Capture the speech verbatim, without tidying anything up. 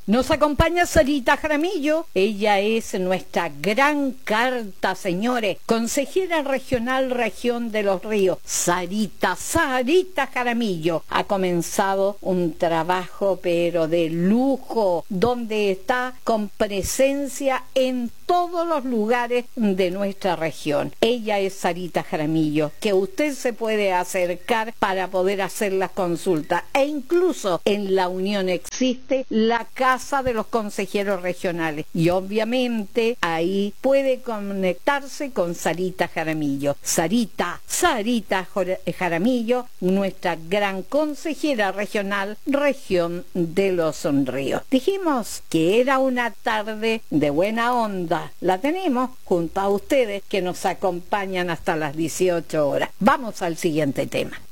Nos acompaña Sarita Jaramillo, ella es nuestra gran carta, señores, consejera regional Región de los Ríos. Sarita, Sarita Jaramillo ha comenzado un trabajo pero de lujo, donde está con presencia en todos los lugares de nuestra región. Ella es Sarita Jaramillo, que usted se puede acercar para poder hacer las consultas, e incluso en la Unión existe la Casa de los Consejeros Regionales, y obviamente ahí puede conectarse con Sarita Jaramillo. Sarita, Sarita Jaramillo, nuestra gran consejera regional, Región de los Ríos. Dijimos que era una tarde de buena onda. La tenemos junto a ustedes que nos acompañan hasta las dieciocho horas. Vamos al siguiente tema.